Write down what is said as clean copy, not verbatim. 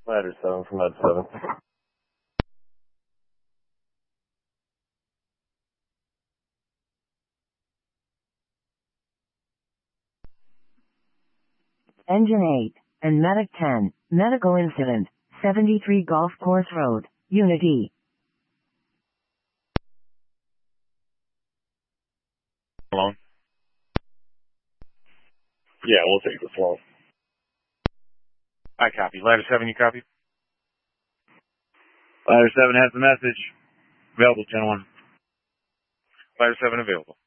Ladder 7 from Med 7. Engine 8 and Medic 10, medical incident, 73 Golf Course Road, Unity. Alone? Yeah, we'll take this long. I copy. Ladder 7, you copy? Ladder 7 has the message. Available, 10-1. Ladder 7 available.